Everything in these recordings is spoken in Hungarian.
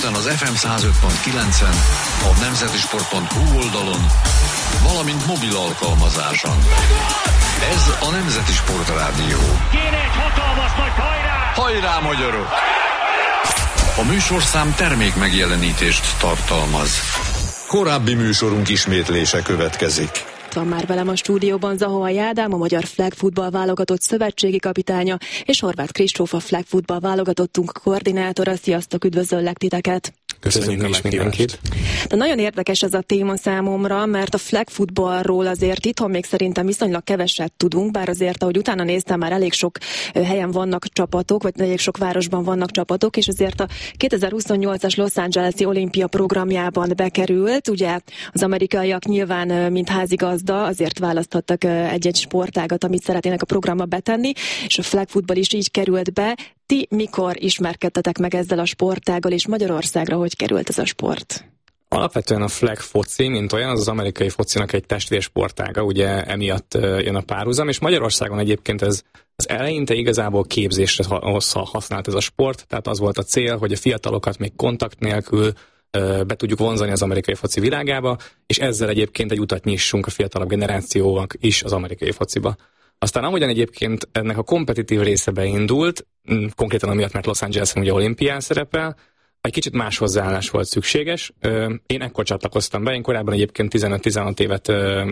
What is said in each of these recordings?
Budapesten az FM 105.9-en, a nemzetisport.hu oldalon, valamint mobil alkalmazáson. Ez a Nemzeti Sport Rádió. Kéne egy hatalmas nagy hajrá! Hajrá, magyarok! A műsorszám termék megjelenítést tartalmaz. Korábbi műsorunk ismétlése következik. Van már velem a stúdióban Zahoai Ádám, a magyar flag futball válogatott szövetségi kapitánya, és Horváth Kristóf, a flag futball válogatottunk koordinátora. Sziasztok, üdvözöllek titeket! Köszönjük is mindenkit! De nagyon érdekes ez a téma számomra, mert a flag futballról azért itthon még szerintem viszonylag keveset tudunk, bár azért, ahogy utána néztem, már elég sok helyen vannak csapatok, vagy elég sok városban vannak csapatok, és azért a 2028-as Los Angeles-i olimpia programjában bekerült. Ugye az amerikaiak nyilván, mint házigazda, azért választhattak egy-egy sportágat, amit szeretnének a programba betenni, és a flag futball is így került be. Ti mikor ismerkedtetek meg ezzel a sportággal, és Magyarországra hogy került ez a sport? Alapvetően a flag foci, mint olyan, az amerikai focinak egy testvérsportága, ugye emiatt jön a párhuzam, és Magyarországon egyébként ez az eleinte igazából képzésre használt ez a sport, tehát az volt a cél, hogy a fiatalokat még kontakt nélkül be tudjuk vonzani az amerikai foci világába, és ezzel egyébként egy utat nyissunk a fiatalabb generációnak is az amerikai fociba. Aztán ahogyan egyébként ennek a kompetitív része beindult, konkrétan amiatt, mert Los Angeles-en ugye olimpián szerepel, egy kicsit más hozzáállás volt szükséges. Én ekkor csatlakoztam be, én korábban egyébként 15-16 évet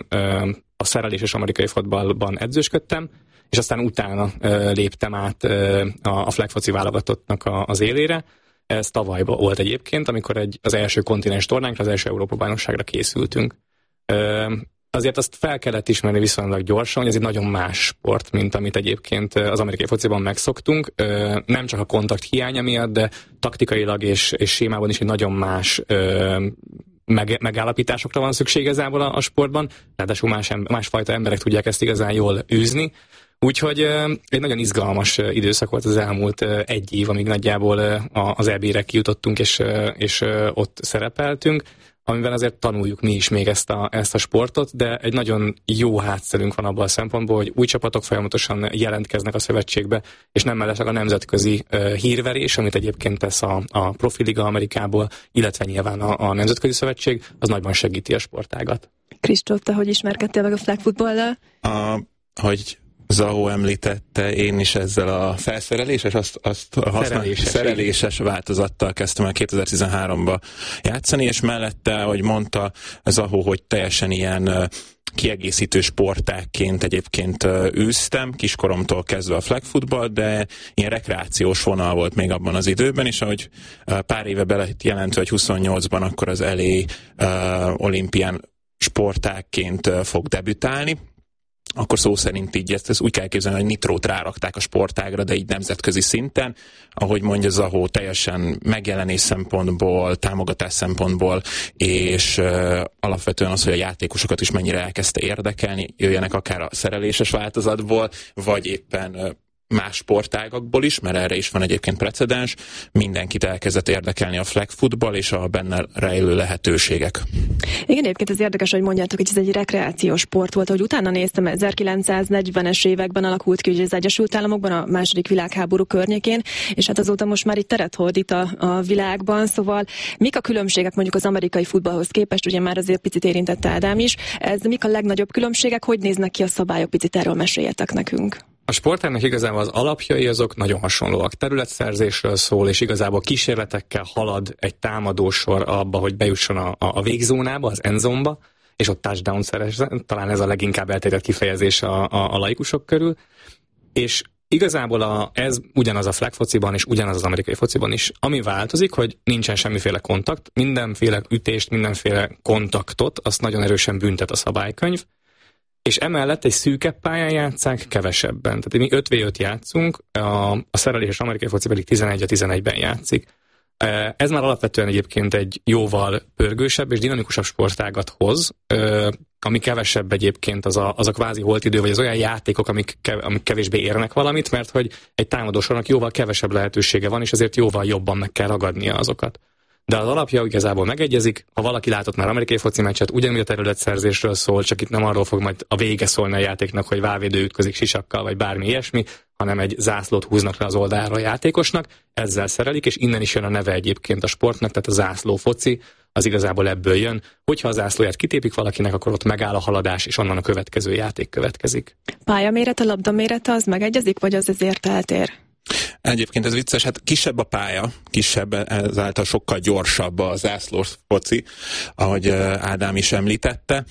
a szereléses amerikai fotballban edzősködtem, és aztán utána léptem át a flag foci válogatottnak az élére. Ez tavaly volt egyébként, amikor az első kontinens tornánkra, az első Európa-bajnokságra készültünk. Azért azt fel kellett ismerni viszonylag gyorsan, hogy ez egy nagyon más sport, mint amit egyébként az amerikai fociban megszoktunk. Nem csak a kontakt hiánya miatt, de taktikailag és sémában is egy nagyon más megállapításokra van szükség igazából a sportban. Ráadásul másfajta emberek tudják ezt igazán jól űzni. Úgyhogy egy nagyon izgalmas időszak volt az elmúlt egy év, amíg nagyjából az EB-re kijutottunk és ott szerepeltünk, amivel azért tanuljuk mi is még ezt a sportot, de egy nagyon jó hátszerünk van abban a szempontból, hogy új csapatok folyamatosan jelentkeznek a szövetségbe, és nem mellesleg a nemzetközi hírverés, amit egyébként tesz a Profiliga Amerikából, illetve nyilván a Nemzetközi Szövetség, az nagyban segíti a sportágat. Kristóf, te hogy ismerkedtél meg a flag futballal? Hogy Zahó említette, én is ezzel a felszereléses, szereléses változattal kezdtem el 2013-ba játszani, és mellette, ahogy mondta Zahó, hogy teljesen ilyen kiegészítő sportákként egyébként űztem, kiskoromtól kezdve a flag football, de ilyen rekreációs vonal volt még abban az időben, és ahogy pár éve bejelentve, hogy 28-ban akkor az LA olimpián sportákként fog debütálni, akkor szó szerint így ezt úgy kell képzelni, hogy nitrót rárakták a sportágra, de így nemzetközi szinten, ahogy mondja Zahó, teljesen megjelenés szempontból, támogatás szempontból, és alapvetően az, hogy a játékosokat is mennyire elkezdte érdekelni, jöjjenek akár a szereléses változatból, vagy éppen más sportágakból is, mert erre is van egyébként precedens, mindenkit elkezdett érdekelni a flag football és a benne rejlő lehetőségek. Igen, egyébként ez érdekes, hogy mondjátok, hogy ez egy rekreációs sport volt, hogy utána néztem, 1940-es években alakult ki az Egyesült Államokban, a második világháború környékén, és hát azóta most már itt teret hódít a világban, szóval mik a különbségek mondjuk az amerikai futballhoz képest, ugye már azért picit érintett Ádám is, ez mik a legnagyobb különbségek, hogy néznek ki a szabályok, picit erről meséljetek nekünk. A sportágnak igazából az alapjai azok nagyon hasonlóak. Területszerzésről szól, és igazából kísérletekkel halad egy támadósor abba, hogy bejusson a végzónába, az endzónba, és ott touchdown szerezzen. Talán ez a leginkább elterjedt kifejezés a laikusok körül. És igazából ez ugyanaz a flag fociban, és ugyanaz az amerikai fociban is. Ami változik, hogy nincsen semmiféle kontakt, mindenféle ütést, mindenféle kontaktot, azt nagyon erősen büntet a szabálykönyv, és emellett egy szűkebb pályán játsszák kevesebben. Tehát mi 5v5 játszunk, a szereléses amerikai foci pedig 11-11-ben játszik. Ez már alapvetően egyébként egy jóval pörgősebb és dinamikusabb sportágat hoz, ami kevesebb egyébként az a kvázi holtidő, vagy az olyan játékok, amik kevésbé érnek valamit, mert hogy egy támadósornak jóval kevesebb lehetősége van, és azért jóval jobban meg kell ragadnia azokat. De az alapja igazából megegyezik, ha valaki látott már amerikai foci meccset, ugyanúgy a területszerzésről szól, csak itt nem arról fog majd a vége szólni a játéknak, hogy válvédő ütközik sisakkal, vagy bármi ilyesmi, hanem egy zászlót húznak le az oldalra a játékosnak, ezzel szerelik, és innen is jön a neve egyébként a sportnak, tehát a zászló foci, az igazából ebből jön. Hogyha a zászlóját kitépik valakinek, akkor ott megáll a haladás, és onnan a következő játék következik. Pályamérete, labdamérete az megegyezik, vagy az ezért eltér? Egyébként ez vicces, hát kisebb a pálya, kisebb, ezáltal sokkal gyorsabb a zászlós foci, ahogy Ádám is említette.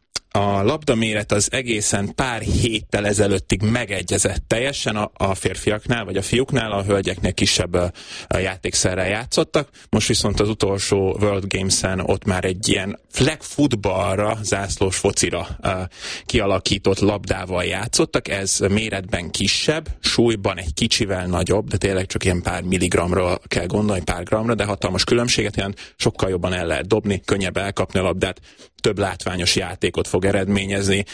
A labdaméret az egészen pár héttel ezelőttig megegyezett teljesen a férfiaknál, vagy a fiúknál, a hölgyeknél kisebb a játékszerrel játszottak. Most viszont az utolsó World Games-en ott már egy ilyen flag footballra, zászlós focira kialakított labdával játszottak. Ez méretben kisebb, súlyban egy kicsivel nagyobb, de tényleg csak ilyen pár milligramra kell gondolni, pár gramra, de hatalmas különbséget jelent, sokkal jobban el lehet dobni, könnyebb elkapni a labdát, több látványos játékot fog eredményezni.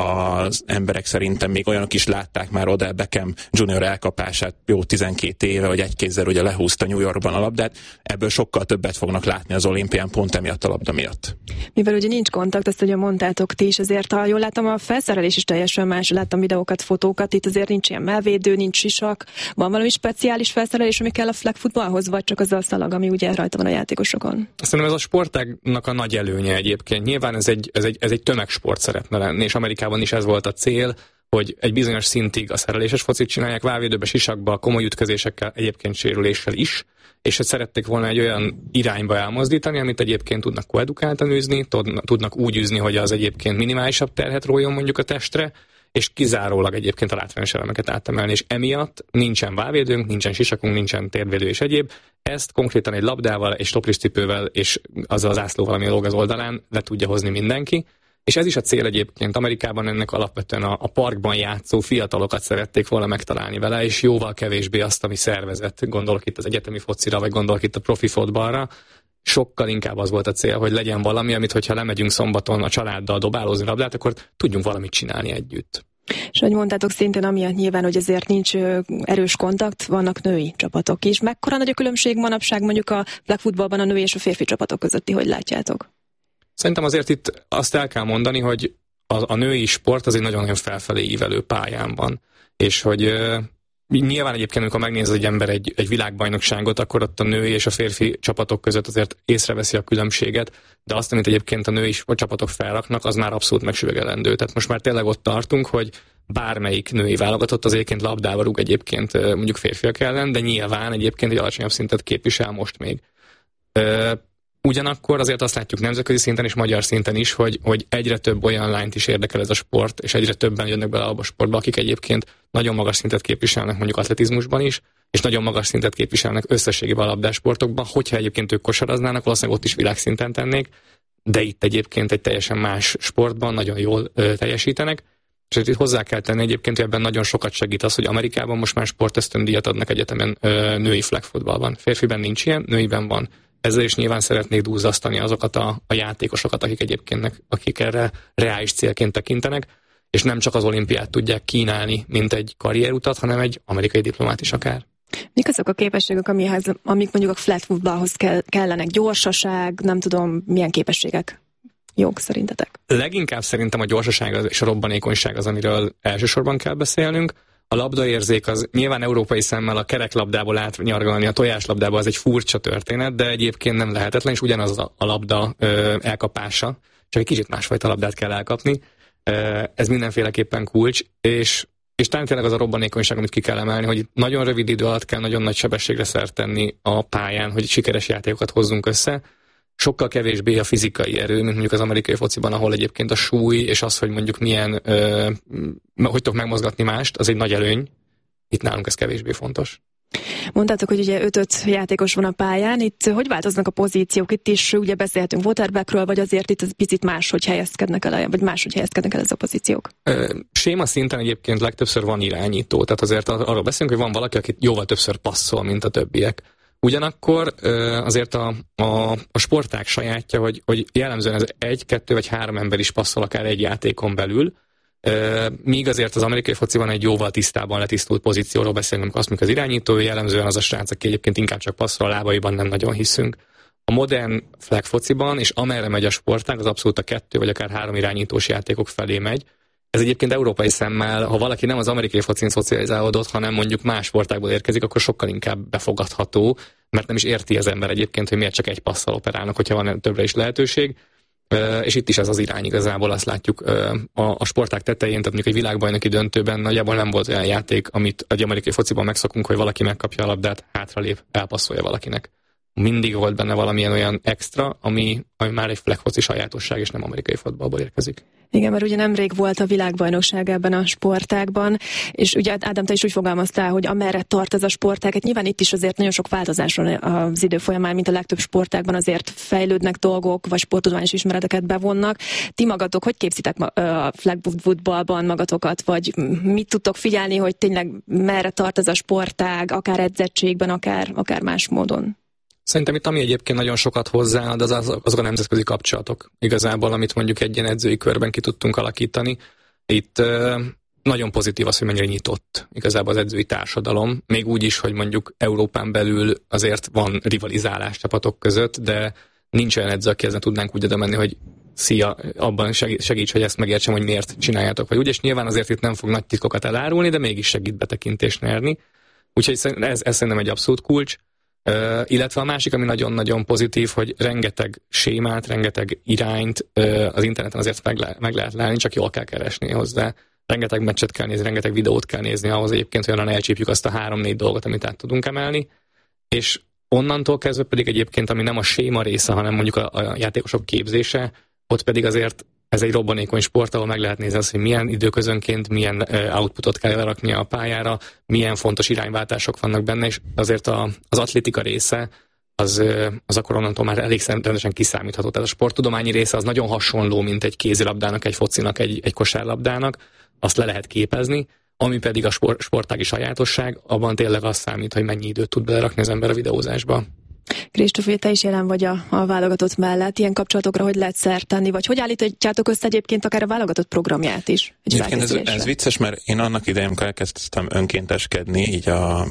Az emberek szerintem még olyanok is látták már Odell Beckham Junior elkapását jó 12 éve, hogy egy kézzel ugye lehúzta New Yorkban a labdát. Ebből sokkal többet fognak látni az olimpián pont emiatt a labda miatt. Mivel ugye nincs kontakt, ezt ugye mondtátok ti is, azért ha jól látom, a felszerelés is teljesen más, láttam videókat, fotókat, itt azért nincs ilyen mellvédő, nincs sisak. Van valami speciális felszerelés, ami kell a flag footballhoz, vagy csak az a szalag, ami ugye rajta van a játékosokon? Szerintem ez a sportágnak a nagy előnye egyébként. Nyilván ez egy tömegsport szeretne lenni, és Amerikában is ez volt a cél, hogy egy bizonyos szintig a szereléses focit csinálják, válvédőbe, sisakba, komoly ütközésekkel, egyébként sérüléssel is, és hogy szerették volna egy olyan irányba elmozdítani, amit egyébként tudnak koedukáltan űzni, tudnak úgy űzni, hogy az egyébként minimálisabb terhet róljon mondjuk a testre, és kizárólag egyébként a látványos elemeket átemelni, és emiatt nincsen válvédőnk, nincsen sisakunk, nincsen térvédő és egyéb. Ezt konkrétan egy labdával és toplisztipővel és azzal az zászlóval, ami lóg az oldalán le tudja hozni mindenki. És ez is a cél egyébként. Amerikában ennek alapvetően a parkban játszó fiatalokat szerették volna megtalálni vele, és jóval kevésbé azt, ami szervezett. Gondolok itt az egyetemi focira, vagy gondolok itt a profi fotballra. Sokkal inkább az volt a cél, hogy legyen valami, amit hogyha lemegyünk szombaton a családdal dobálózni labdát, akkor tudjunk valamit csinálni együtt. És ahogy mondtátok, szintén amiatt nyilván, hogy ezért nincs erős kontakt, vannak női csapatok is. Mekkora nagy a különbség manapság mondjuk a flag footballban a női és a férfi csapatok közötti, hogy látjátok? Szerintem azért itt azt el kell mondani, hogy a női sport az egy nagyon-nagyon felfelé ívelő pályán van. És hogy nyilván egyébként, amikor megnéz egy ember egy világbajnokságot, akkor ott a női és a férfi csapatok között azért észreveszi a különbséget, de azt, amit egyébként a női csapatok felraknak, az már abszolút megsüvegelendő. Tehát most már tényleg ott tartunk, hogy bármelyik női válogatott az egyébként labdával rúg egyébként mondjuk férfiak ellen, de nyilván egyébként egy alacsonyabb szintet képvisel most még. Ugyanakkor azért azt látjuk nemzetközi szinten és magyar szinten is, hogy egyre több olyan lányt is érdekel ez a sport, és egyre többen jönnek bele abba a sportba, akik egyébként nagyon magas szintet képviselnek mondjuk atletizmusban is, és nagyon magas szintet képviselnek összességében a labdásportokban. Hogyha egyébként ők kosaraznának, valószínűleg ott is világszinten tennék, de itt egyébként egy teljesen más sportban nagyon jól teljesítenek. És itt hozzá kell tenni egyébként, hogy ebben nagyon sokat segít az, hogy Amerikában most már sportösztöndíjat adnak egyetemen női flag footballban. Férfiben nincs ilyen, nőiben van. Ezzel is nyilván szeretnék duzzasztani azokat a játékosokat, akik erre reális célként tekintenek, és nem csak az olimpiát tudják kínálni, mint egy karrierutat, hanem egy amerikai diplomát is akár. Mik azok a képességek, amik mondjuk a flag footballhoz kellenek? Gyorsaság, nem tudom, milyen képességek jók szerintetek? Leginkább szerintem a gyorsaság és a robbanékonyság az, amiről elsősorban kell beszélnünk. A labdaérzék az nyilván európai szemmel a kereklabdából átnyargalni a tojáslabdába, az egy furcsa történet, de egyébként nem lehetetlen, és ugyanaz a labda elkapása, csak egy kicsit másfajta labdát kell elkapni. Ez mindenféleképpen kulcs, és talán tényleg az a robbanékonyság, amit ki kell emelni, hogy nagyon rövid idő alatt kell nagyon nagy sebességre szert tenni a pályán, hogy sikeres játékokat hozzunk össze. Sokkal kevésbé a fizikai erő, mint mondjuk az amerikai fociban, ahol egyébként a súly és az, hogy mondjuk milyen, hogy tudok megmozgatni mást, az egy nagy előny. Itt nálunk ez kevésbé fontos. Mondtátok, hogy ugye 5 játékos van a pályán, itt hogy változnak a pozíciók? Itt is ugye beszélhetünk quarterbackről, vagy azért itt picit máshogy helyezkednek el, vagy máshogy helyezkednek el ez a pozíciók? Séma szinten egyébként legtöbbször van irányító, tehát azért arról beszélünk, hogy van valaki, aki jóval többször passzol, mint a többiek. Ugyanakkor azért a sportág sajátja, hogy jellemzően ez 1, 2 vagy 3 ember is passzol akár egy játékon belül, míg azért az amerikai fociban egy jóval tisztában letisztult pozícióról beszélünk, amikor azt mondjuk az irányító, jellemzően az a srác, aki egyébként inkább csak passzol, a lábaiban nem nagyon hiszünk. A modern flag fociban, és amerre megy a sportág, az abszolút a 2 vagy akár 3 irányítós játékok felé megy, Ez egyébként európai szemmel, ha valaki nem az amerikai focin szocializálódott, hanem mondjuk más sportágból érkezik, akkor sokkal inkább befogadható, mert nem is érti az ember egyébként, hogy miért csak egy passzal operálnak, hogyha van többre is lehetőség. És itt is ez az irány igazából, azt látjuk a sportág tetején, tehát mondjuk egy világbajnoki döntőben nagyjából nem volt olyan játék, amit egy amerikai fociban megszokunk, hogy valaki megkapja a labdát, hátralép, elpasszolja valakinek. Mindig volt benne valamilyen olyan extra, ami már egy flag foci sajátosság, és nem amerikai fotballból érkezik. Igen, mert ugye nemrég volt a világbajnokság ebben a sportágban, és ugye Ádám, te is úgy fogalmaztál, hogy amerre tart ez a sportág, hát nyilván itt is azért nagyon sok változás van az idő folyamán, mint a legtöbb sportágban, azért fejlődnek dolgok, vagy sporttudományos ismereteket bevonnak. Ti magatok, hogy képzitek a flag footballban magatokat, vagy mit tudtok figyelni, hogy tényleg merre tart ez a sportág, akár edzettségben, akár más módon? Szerintem itt ami egyébként nagyon sokat hozzáad, azok a nemzetközi kapcsolatok. Igazából, amit mondjuk egy ilyen edzői körben ki tudtunk alakítani. Itt nagyon pozitív az, hogy mennyire nyitott igazából az edzői társadalom. Még úgy is, hogy mondjuk Európán belül azért van rivalizálás csapatok között, de nincs olyan edző, akihez tudnánk úgy oda menni, hogy szia, abban segíts, hogy ezt megértsem, hogy miért csináljátok. Vagy úgy, és nyilván azért itt nem fog nagy titkokat elárulni, de mégis segít betekintést nyerni. Úgyhogy ez szerintem egy abszolút kulcs. Illetve a másik, ami nagyon-nagyon pozitív, hogy rengeteg sémát, rengeteg irányt az interneten azért meg lehet látni, csak jól kell keresni hozzá. Rengeteg meccset kell nézni, rengeteg videót kell nézni ahhoz egyébként, hogy onnan elcsípjük azt a 3-4 dolgot, amit át tudunk emelni. És onnantól kezdve pedig egyébként, ami nem a séma része, hanem mondjuk a játékosok képzése, ott pedig azért ez egy robbanékony sport, ahol meg lehet nézni azt, hogy milyen időközönként, milyen outputot kell lerakni a pályára, milyen fontos irányváltások vannak benne, és azért az atlétika része, az akkor onnantól már elég rendesen kiszámítható. Tehát a sporttudományi része az nagyon hasonló, mint egy kézilabdának, egy focinak, egy kosárlabdának, azt le lehet képezni, ami pedig a sportági sajátosság, abban tényleg az számít, hogy mennyi időt tud belerakni az ember a videózásba. Kristóf, te is jelen vagy a válogatott mellett. Ilyen kapcsolatokra hogy lehet szert tenni, vagy hogy állítjátok össze egyébként akár a válogatott programját is? Egyébként ez vicces, mert én annak idején, amikor elkezdtem önkénteskedni, így a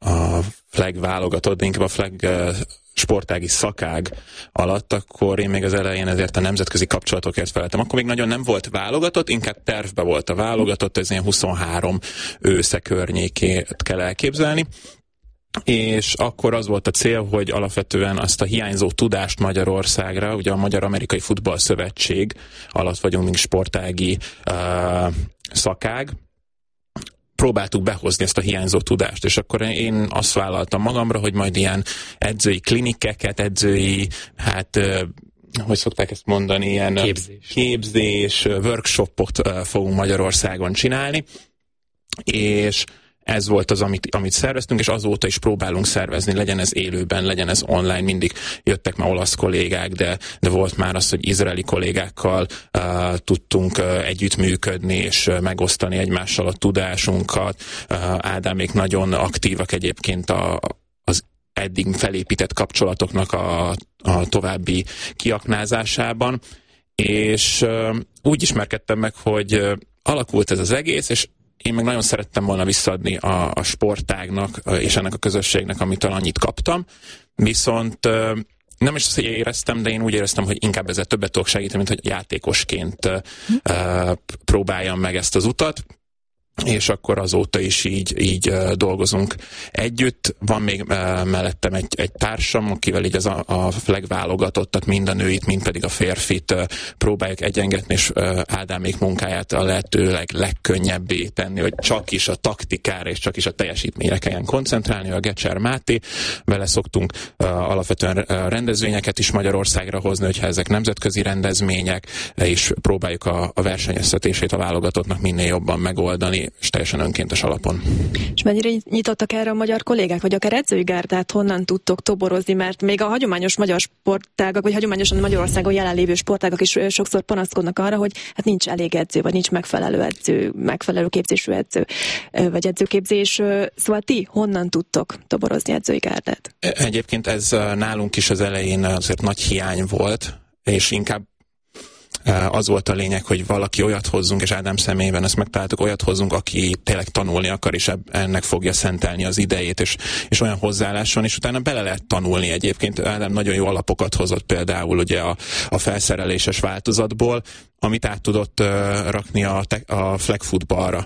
flag válogatott, de inkább a flag sportági szakág alatt, akkor én még az elején ezért a nemzetközi kapcsolatokért feleltem. Akkor még nagyon nem volt válogatott, inkább tervbe volt a válogatott, ez ilyen 23 ősze környékét kell elképzelni. És akkor az volt a cél, hogy alapvetően azt a hiányzó tudást Magyarországra, ugye a Magyar-Amerikai Futball Szövetség alatt vagyunk, mint sportági szakág, próbáltuk behozni ezt a hiányzó tudást, és akkor én azt vállaltam magamra, hogy majd ilyen edzői klinikeket, edzői, hogy szokták ezt mondani, ilyen képzés workshopot fogunk Magyarországon csinálni, és ez volt az, amit szerveztünk, és azóta is próbálunk szervezni, legyen ez élőben, legyen ez online, mindig jöttek már olasz kollégák, de volt már az, hogy izraeli kollégákkal tudtunk együttműködni, és megosztani egymással a tudásunkat. Ádámék nagyon aktívak egyébként az eddig felépített kapcsolatoknak a további kiaknázásában, és úgy ismerkedtem meg, hogy alakult ez az egész, és én meg nagyon szerettem volna visszaadni a sportágnak és ennek a közösségnek, amitől annyit kaptam, viszont nem is azt, hogy éreztem, de én úgy éreztem, hogy inkább ezzel többet tudok segíteni, mint hogy játékosként próbáljam meg ezt az utat, és akkor azóta is így dolgozunk együtt. Van még mellettem egy társam, akivel így a flag válogatottat, mind a nőit, mind pedig a férfit próbáljuk egyengetni, és Ádámék munkáját a lehetőleg legkönnyebbé tenni, hogy csak is a taktikára és csak is a teljesítményre kelljen koncentrálni. A Gecser Máté, vele szoktunk alapvetően rendezvényeket is Magyarországra hozni, hogyha ezek nemzetközi rendezmények, és próbáljuk a versenyeztetését a válogatottnak minél jobban megoldani, és teljesen önkéntes alapon. És mennyire nyitottak erre a magyar kollégák, vagy akár edzői gárdát honnan tudtok toborozni, mert még a hagyományos magyar sportágak, vagy hagyományosan Magyarországon jelenlévő sportágak is sokszor panaszkodnak arra, hogy hát nincs elég edző, vagy nincs megfelelő edző, megfelelő képzésű edző, vagy edzőképzés. Szóval ti honnan tudtok toborozni edzői gárdát? Egyébként ez nálunk is az elején azért nagy hiány volt, és inkább Az volt a lényeg, hogy valaki olyat hozzunk, és Ádám személyében ezt megtaláltuk, olyat hozzunk, aki tényleg tanulni akar, és ennek fogja szentelni az idejét, és olyan hozzáálláson, és utána bele lehet tanulni egyébként. Ádám nagyon jó alapokat hozott például ugye a felszereléses változatból, amit át tudott rakni a flag footballra.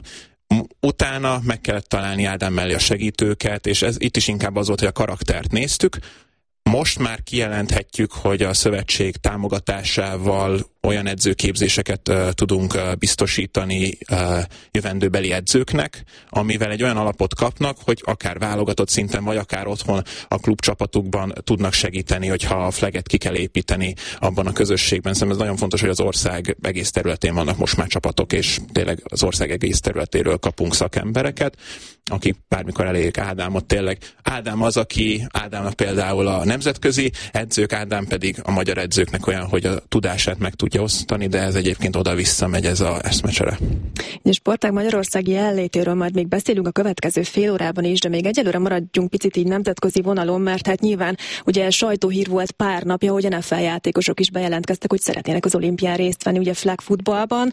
Utána meg kellett találni Ádám mellé a segítőket, és itt is inkább az volt, hogy a karaktert néztük. Most már kijelenthetjük, hogy a szövetség támogatásával olyan edzőképzéseket tudunk biztosítani jövendőbeli edzőknek, amivel egy olyan alapot kapnak, hogy akár válogatott szinten, vagy akár otthon a klubcsapatukban tudnak segíteni, hogyha a flaget ki kell építeni abban a közösségben. Szerintem ez nagyon fontos, hogy az ország egész területén vannak most már csapatok, és tényleg az ország egész területéről kapunk szakembereket, akik bármikor elérjék Ádámot. Tényleg Ádám az, aki Ádámnak például a nemzetközi edzők, Ádám pedig a magyar edzőknek olyan, hogy a tudását meg tudja osztani, de ez egyébként oda-vissza megy ez a eszmecsere. A sportág magyarországi jelenlétéről majd még beszélünk a következő fél órában is, de még egyelőre maradjunk picit így nemzetközi vonalon, mert hát nyilván ugye sajtóhír volt pár napja, hogy NFL játékosok is bejelentkeztek, hogy szeretnének az olimpián részt venni ugye flag footballban,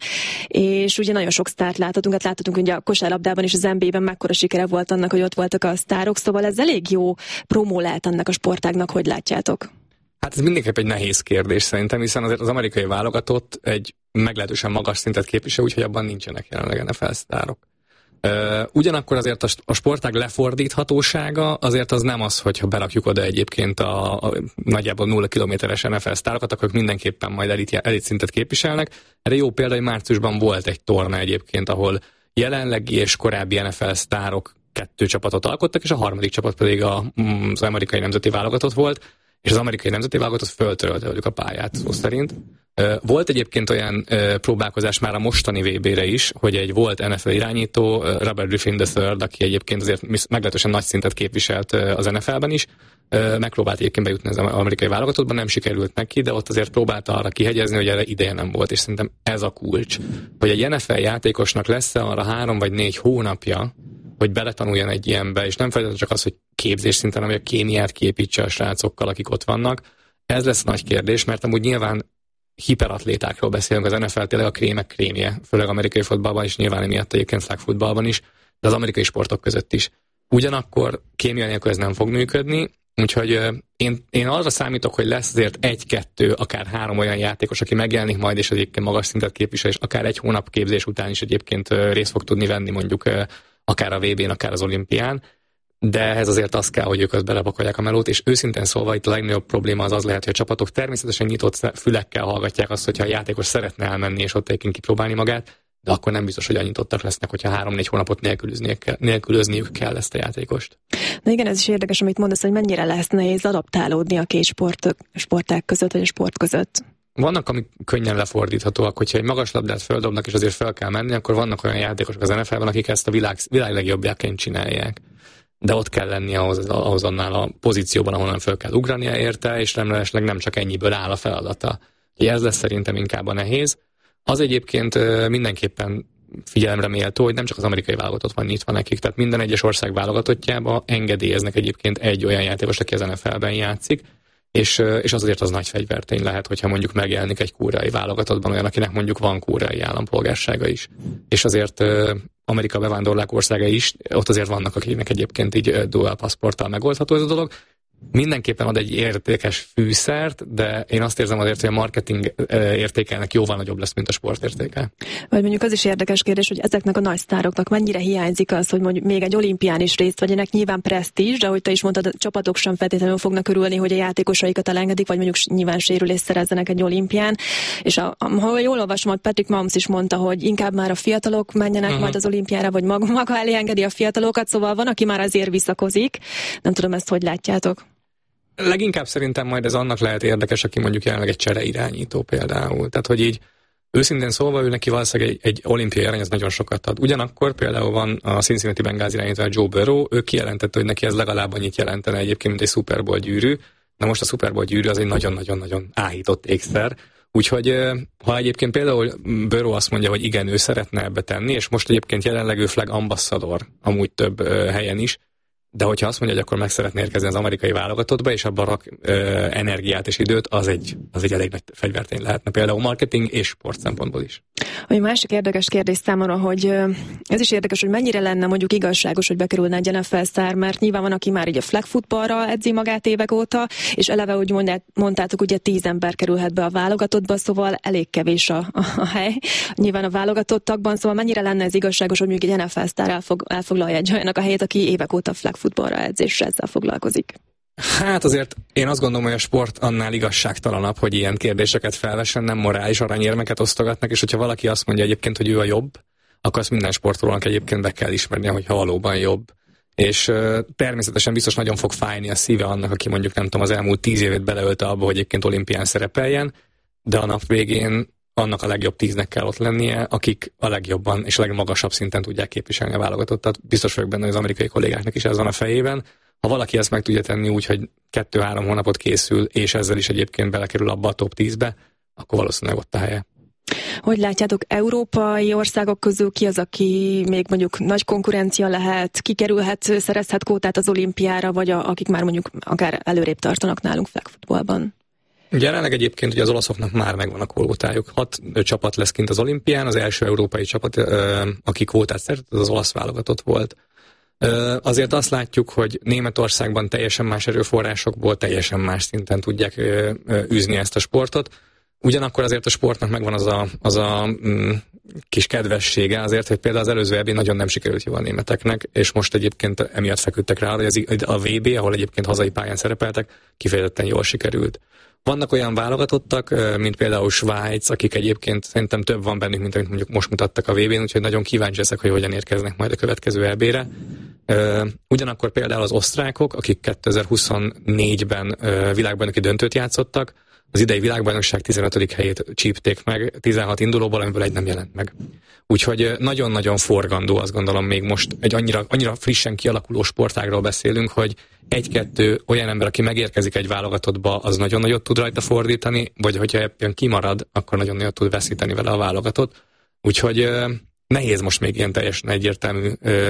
és ugye nagyon sok sztárt láthatunk ugye a kosárlabdában és az NBA-ben mekkora sikere volt annak, hogy ott voltak a sztárok, szóval ez elég jó promó lehet annak a sportágnak, hogy látjátok. Hát ez mindenképp egy nehéz kérdés szerintem, hiszen azért az amerikai válogatott egy meglehetősen magas szintet képvisel, úgyhogy abban nincsenek jelenleg NFL sztárok. Ugyanakkor azért a sportág lefordíthatósága azért az nem az, hogyha berakjuk oda egyébként a nagyjából 0 kilométeres NFL sztárokat, akkor mindenképpen majd elit szintet képviselnek. Erre jó példa, hogy márciusban volt egy torna egyébként, ahol jelenlegi és korábbi NFL sztárok 2 csapatot alkottak, és a harmadik csapat pedig az amerikai nemzeti válogatott volt, és az amerikai nemzeti válogatott föltörölte velük a pályát, szó szerint. Volt egyébként olyan próbálkozás már a mostani VB-re is, hogy egy volt NFL irányító, Robert Griffin III, aki egyébként azért meglehetősen nagy szintet képviselt az NFL-ben is, megpróbált egyébként bejutni az amerikai válogatottban, nem sikerült neki, de ott azért próbálta arra kihegyezni, hogy erre ideje nem volt, és szerintem ez a kulcs. Hogy egy NFL játékosnak lesz-e arra 3 vagy 4 hónapja, hogy beletanuljon egy ilyenbe, és nem feltétlenül csak az, hogy képzés szinten, ami a kémiát képítse a srácokkal, akik ott vannak. Ez lesz nagy kérdés, mert amúgy nyilván hiperatlétákról beszélünk, az NFL tényleg a krémek krémje, főleg amerikai fotballban is, nyilván emiatt egyébként flag futballban is, de az amerikai sportok között is. Ugyanakkor kémia nélkül ez nem fog működni, úgyhogy én arra számítok, hogy lesz azért 1-2, akár 3 olyan játékos, aki megjelenik majd, és egyébként magas szintet képvisel, és akár 1 hónap képzés után is egyébként részt fog tudni venni mondjuk akár a VB-n, akár az olimpián, de ehhez azért az kell, hogy ők azt belepakolják a melót, és őszintén szólva itt a legnagyobb probléma az lehet, hogy a csapatok természetesen nyitott fülekkel hallgatják azt, hogyha a játékos szeretne elmenni, és ott egyébként kipróbálni magát, de akkor nem biztos, hogy nyitottak lesznek, hogyha 3-4 hónapot nélkülözniük kell ezt a játékost. Na igen, ez is érdekes, amit mondasz, hogy mennyire lesz nehéz adaptálódni a két sportág között, vagy a sport között. Vannak, amik könnyen lefordíthatóak, hogyha egy magas labdát földobnak, és azért fel kell menni, akkor vannak olyan játékosok az NFL-ben, akik ezt a világ legjobbjáként csinálják. De ott kell lennie ahhoz annál a pozícióban, ahonnan föl kell ugrania érte, és remélhetőleg nem csak ennyiből áll a feladata. Ez lesz szerintem inkább a nehéz. Az egyébként mindenképpen figyelemre méltó, hogy nem csak az amerikai válogatott van nyitva nekik, tehát minden egyes ország válogatottjába engedélyeznek egyébként egy olyan játékos, aki az NFL-ben játszik, és az azért az nagy fegyvertény lehet, hogyha mondjuk megjelenik egy koreai válogatottban olyan, akinek mondjuk van koreai állampolgársága is. És azért Amerika bevándorlók országa is, ott azért vannak, akiknek egyébként így dual passporttal megoldható ez a dolog. Mindenképpen ad egy értékes fűszert, de én azt érzem azért, hogy a marketing értékelnek jóval nagyobb lesz, mint a sport értéke. Vagy mondjuk az is érdekes kérdés, hogy ezeknek a nagy sztároknak mennyire hiányzik az, hogy mondjuk még egy olimpián is részt vegyenek, nyilván presztízs, de ahogy te is mondtad, a csapatok sem feltétlenül fognak örülni, hogy a játékosaikat elengedik, vagy mondjuk nyilván sérülést szerezzenek egy olimpián. És ha jól olvasom, Patrick Mahomes is mondta, hogy inkább már a fiatalok menjenek majd az olimpiára, vagy maga elé engedi a fiatalokat, szóval van, aki már azért visszakozik. Nem tudom, ezt hogy látjátok? Leginkább szerintem majd ez annak lehet érdekes, aki mondjuk jelenleg egy csereirányító például. Tehát, hogy így őszintén szólva ő neki valószínűleg egy olimpiai arany, ez nagyon sokat ad. Ugyanakkor például van a Cincinnati Bengals irányító, Joe Burrow, ő kijelentette, hogy neki ez legalább annyit jelentene egyébként, mint egy Super Bowl gyűrű. Na most a Super Bowl gyűrű az egy nagyon-nagyon-nagyon áhított ékszer. Úgyhogy ha egyébként például Burrow azt mondja, hogy igen, ő szeretne ebbe tenni, és most egyébként jelenleg ő flag ambassador, amúgy több helyen is, de hogyha azt mondja, hogy akkor meg szeretné érkezni az amerikai válogatottba, és abban rak energiát és időt, az egy elég nagy fegyvertény lehetne, például marketing és sport szempontból is. Egy másik érdekes kérdés számomra, hogy ez is érdekes, hogy mennyire lenne mondjuk igazságos, hogy bekerülne egy NFL sztár, mert nyilván van, aki már így a flag footballra edzi magát évek óta, és eleve, úgy mondtátok, ugye 10 ember kerülhet be a válogatottba, szóval elég kevés a hely. Nyilván a válogatottakban, szóval mennyire lenne ez igazságos, hogy mondjuk egy NFL sztár elfoglalja egy olyannak a helyét, aki évek óta flag footballra edzésre ezzel foglalkozik. Hát azért én azt gondolom, hogy a sport annál igazságtalanabb, hogy ilyen kérdéseket felvessen, nem morális aranyérmeket osztogatnak, és hogyha valaki azt mondja egyébként, hogy ő a jobb, akkor azt minden sportolónak egyébként be kell ismernie, hogyha valóban jobb. És természetesen biztos nagyon fog fájni a szíve annak, aki mondjuk nem tudom, az elmúlt 10 évét beleölte abba, hogy egyébként olimpián szerepeljen, de a nap végén annak a legjobb 10-nek kell ott lennie, akik a legjobban és a legmagasabb szinten tudják képviselni a válogatottat. Biztos vagyok benne, hogy az amerikai kollégáknak is ez van a fejében. Ha valaki ezt meg tudja tenni úgy, hogy 2-3 hónapot készül, és ezzel is egyébként belekerül abba a top 10-be, akkor valószínűleg ott a helye. Hogy látjátok, európai országok közül ki az, aki még mondjuk nagy konkurencia lehet, kikerülhet, szerezhet kvótát az olimpiára, vagy akik már mondjuk akár előrébb tartanak nálunk flag footballban? Jelenleg egyébként ugye az olaszoknak már megvan a kvótájuk. 6 csapat lesz kint az olimpián, az első európai csapat, aki kvótát szerzett, az olasz válogatott volt. Azért azt látjuk, hogy Németországban teljesen más erőforrásokból, teljesen más szinten tudják űzni ezt a sportot. Ugyanakkor azért a sportnak megvan az a kis kedvessége azért, hogy például az előző EB nagyon nem sikerült jól a németeknek, és most egyébként emiatt feküdtek rá, hogy a VB, ahol egyébként hazai pályán szerepeltek, kifejezetten jól sikerült. Vannak olyan válogatottak, mint például Svájc, akik egyébként szerintem több van bennük, mint amit mondjuk most mutattak a VB-n, úgyhogy nagyon kíváncsi leszek, hogy hogyan érkeznek majd a következő EB-re. Ugyanakkor például az osztrákok, akik 2024-ben világbajnoki döntőt játszottak, az idei világbajnokság 15. helyét csípték meg, 16 indulóból, amiből egy nem jelent meg. Úgyhogy nagyon-nagyon forgandó, azt gondolom, még most egy annyira frissen kialakuló sportágról beszélünk, hogy 1-2 olyan ember, aki megérkezik egy válogatottba, az nagyon nagyot tud rajta fordítani, vagy hogyha ebben kimarad, akkor nagyon nagyot tud veszíteni vele a válogatott. Úgyhogy nehéz most még ilyen teljesen egyértelmű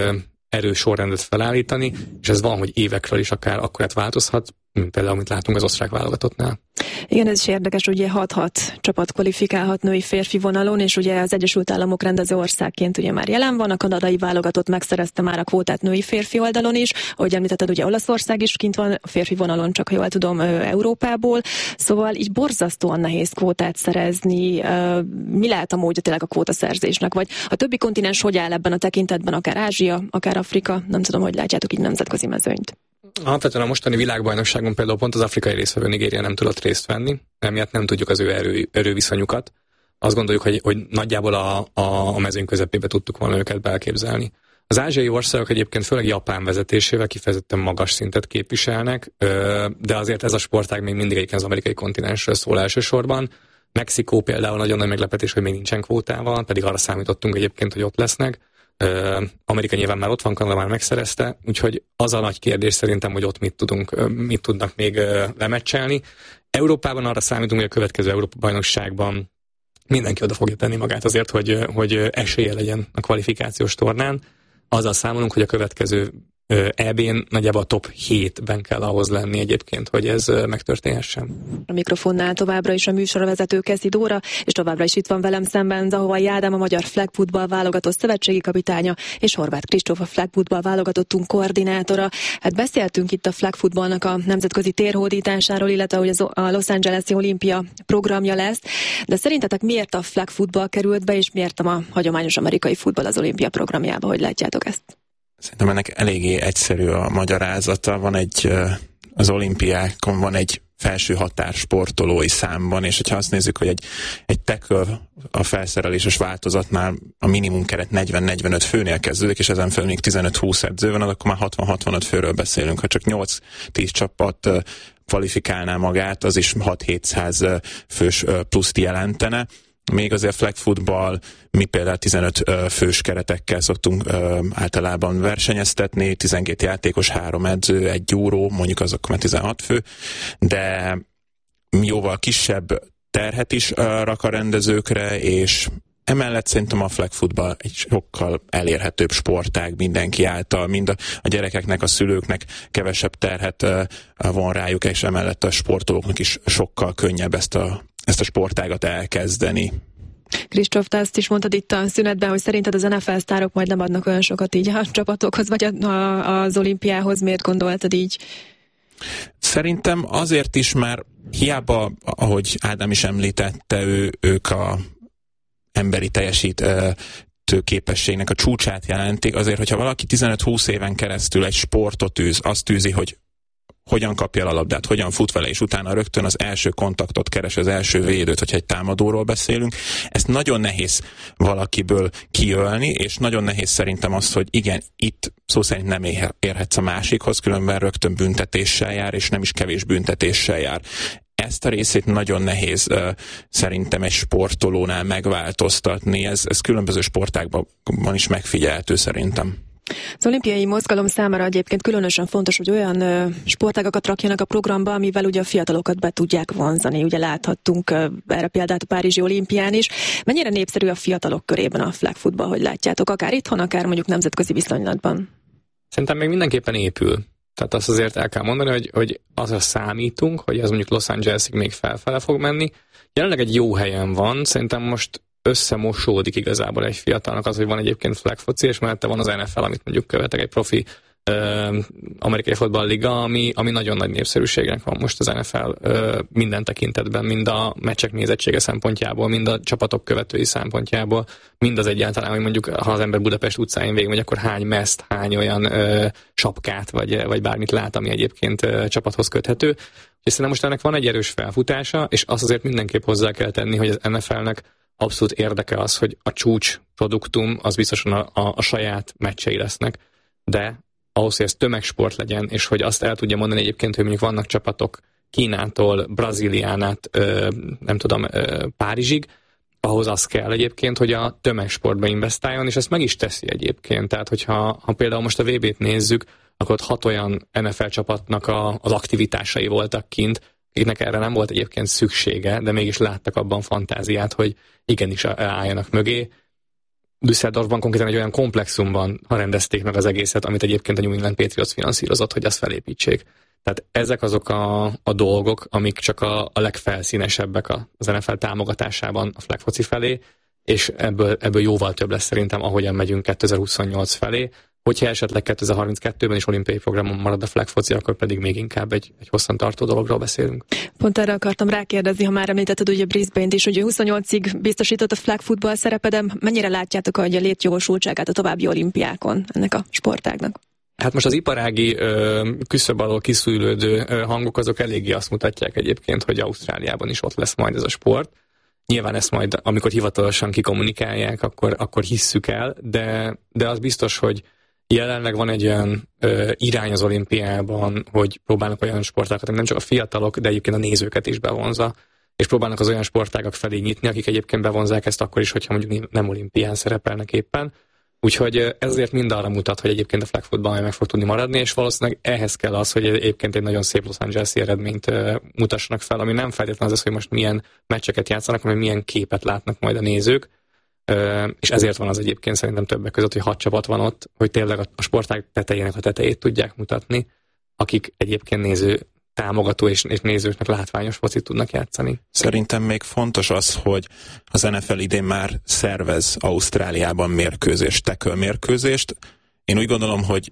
erős sorrendet felállítani, és ez van, hogy évekről is akár akkorát változhat, mint például, amit látunk az osztrák válogatottnál. Igen, ez is érdekes, ugye 6-6 csapat kvalifikálhat női-férfi vonalon, és ugye az Egyesült Államok rendező országként ugye már jelen van, a kanadai válogatott megszerezte már a kvótát női-férfi oldalon is, ahogy említetted, ugye Olaszország is kint van a férfi vonalon, csak ha jól tudom, Európából, szóval így borzasztóan nehéz kvótát szerezni. Mi lehet a módja tényleg a kvótaszerzésnek, vagy a többi kontinens hogy áll ebben a tekintetben, akár Ázsia, akár Afrika, nem tudom, hogy látjátok így nemzetközi mezőnyt. Alapvetően a mostani világbajnokságon például pont az afrikai résztvevő Nigéria nem tudott részt venni, emiatt nem tudjuk az ő erőviszonyukat. Azt gondoljuk, hogy nagyjából a mezőny közepébe tudtuk volna őket elképzelni. Az ázsiai országok egyébként főleg Japán vezetésével kifejezetten magas szintet képviselnek, de azért ez a sportág még mindig az amerikai kontinensről szól elsősorban. Mexikó például nagyon nagy meglepetés, hogy még nincsen kvótával, pedig arra számítottunk egyébként, hogy ott lesznek. Amerika nyilván már ott van, Kanada már megszerezte, úgyhogy az a nagy kérdés szerintem, hogy ott mit tudnak még lemecselni. Európában arra számítunk, hogy a következő Európa-bajnokságban mindenki oda fogja tenni magát azért, hogy esélye legyen a kvalifikációs tornán. Azzal számolunk, hogy a következő EB-n nagyjából a top 7-ben kell ahhoz lenni egyébként, hogy ez megtörténhessen. A mikrofonnál továbbra is a műsorvezető Keszi Dóra, és továbbra is itt van velem szemben Zahovai Ádám, a magyar flag football válogatott szövetségi kapitánya, és Horváth Kristóf, a flag football válogatottunk koordinátora. Hát beszéltünk itt a flag footballnak a nemzetközi térhódításáról, illetve hogy a Los Angeles-i olimpia programja lesz, de szerintetek miért a flag football került be, és miért a hagyományos amerikai futball az olimpia programjába, hogy látjátok ezt? Szerintem ennek eléggé egyszerű a magyarázata. Az olimpiákon van egy felső határ sportolói számban, és hogyha azt nézzük, hogy egy tackle a felszereléses változatnál a minimum keret 40-45 főnél kezdődik, és ezen felül még 15-20 edző van, akkor már 60-65 főről beszélünk. Ha csak 8-10 csapat kvalifikálná magát, az is 6-700 fős pluszt jelentene. Még azért flag football, mi például 15 fős keretekkel szoktunk általában versenyeztetni, 12 játékos, 3 edző, 1 gyúró, mondjuk azok már 16 fő, de jóval kisebb terhet is rak a rendezőkre, és emellett szerintem a flag football egy sokkal elérhetőbb sportág mindenki által, mind a gyerekeknek, a szülőknek kevesebb terhet von rájuk, és emellett a sportolóknak is sokkal könnyebb ezt a sportágat elkezdeni. Kristóf, te azt is mondtad itt a szünetben, hogy szerinted az NFL sztárok majd nem adnak olyan sokat így a csapatokhoz, vagy az olimpiához. Miért gondoltad így? Szerintem azért is, mert hiába, ahogy Ádám is említette, ők a emberi teljesítő képességnek a csúcsát jelentik, azért, hogyha valaki 15-20 éven keresztül egy sportot űz, azt űzi, hogy hogyan kapja el a labdát, hogyan fut vele, és utána rögtön az első kontaktot keres, az első védőt, hogyha egy támadóról beszélünk. Ezt nagyon nehéz valakiből kiölni, és nagyon nehéz szerintem az, hogy igen, itt szó szerint nem érhetsz a másikhoz, különben rögtön büntetéssel jár, és nem is kevés büntetéssel jár. Ezt a részét nagyon nehéz szerintem egy sportolónál megváltoztatni. Ez különböző sportágban is megfigyelhető szerintem. Az olimpiai mozgalom számára egyébként különösen fontos, hogy olyan sportágakat rakjanak a programba, amivel ugye a fiatalokat be tudják vonzani. Ugye láthattunk erre példát a Párizsi olimpián is. Mennyire népszerű a fiatalok körében a flag football, hogy látjátok, akár itthon, akár mondjuk nemzetközi viszonylatban? Szerintem még mindenképpen épül. Tehát azt azért el kell mondani, hogy azra számítunk, hogy ez mondjuk Los Angelesig még felfele fog menni. Jelenleg egy jó helyen van, szerintem most összemosódik igazából egy fiatalnak az, hogy van egyébként flag foci, és mellette van az NFL, amit mondjuk követek, egy profi amerikai fotballliga, ami nagyon nagy népszerűségnek van most az NFL minden tekintetben, mind a meccsek nézettsége szempontjából, mind a csapatok követői szempontjából, mind az egyáltalán, hogy mondjuk ha az ember Budapest utcáin végig megy, akkor hány meszt, hány olyan sapkát, vagy bármit lát, ami egyébként csapathoz köthető. És szerintem most ennek van egy erős felfutása, és azt azért mindenképp hozzá kell tenni, hogy az NFL-nek abszolút érdeke az, hogy a csúcs produktum az biztosan a saját meccsei lesznek, de ahhoz, hogy ez tömegsport legyen, és hogy azt el tudja mondani egyébként, hogy mondjuk vannak csapatok Kínától, Brazíliánát, nem tudom, Párizsig, ahhoz az kell egyébként, hogy a tömegsportba investáljon, és ezt meg is teszi egyébként. Tehát, hogyha például most a VB-t nézzük, akkor ott 6 olyan NFL csapatnak az aktivitásai voltak kint, akiknek erre nem volt egyébként szüksége, de mégis láttak abban fantáziát, hogy igenis álljanak mögé. Düsseldorfban konkrétan egy olyan komplexumban rendezték meg az egészet, amit egyébként a New England Patriots finanszírozott, hogy azt felépítsék. Tehát ezek azok a dolgok, amik csak a legfelszínesebbek az NFL támogatásában a flag foci felé, és ebből jóval több lesz szerintem, ahogyan megyünk 2028 felé. Hogyha esetleg 2032-ben is olimpiai programon marad a flag foci, akkor pedig még inkább egy hosszantartó dologról beszélünk. Pont erre akartam rákérdezni, ha már említetted ugye Brisbane-t is, hogy 28-ig biztosított a flag football szerepedem. Mennyire látjátok a létjogosultságát a további olimpiákon ennek a sportágnak? Hát most az iparági küszöb alól kiszűrődő hangok azok eléggé azt mutatják egyébként, hogy Ausztráliában is ott lesz majd ez a sport. Nyilván ezt majd, amikor hivatalosan kikommunikálják, akkor hisszük el, de az biztos, hogy jelenleg van egy olyan irány az olimpiában, hogy próbálnak olyan sportágat, nem csak a fiatalok, de egyébként a nézőket is bevonza, és próbálnak az olyan sportágak felé nyitni, akik egyébként bevonzák ezt akkor is, hogyha mondjuk nem olimpián szerepelnek éppen. Úgyhogy ezért mind arra mutat, hogy egyébként a flag football meg fog tudni maradni, és valószínűleg ehhez kell az, hogy egyébként egy nagyon szép Los Angeles-i eredményt mutassanak fel, ami nem feltétlenül az, hogy most milyen meccseket játszanak, hanem milyen képet látnak majd a nézők. És ezért van az egyébként szerintem többek között, hogy 6 csapat van ott, hogy tényleg a sportág tetejének a tetejét tudják mutatni, akik egyébként támogató és nézőknek látványos focit tudnak játszani. Szerintem még fontos az, hogy az NFL idén már szervez Ausztráliában mérkőzést, tackle mérkőzést. Én úgy gondolom, hogy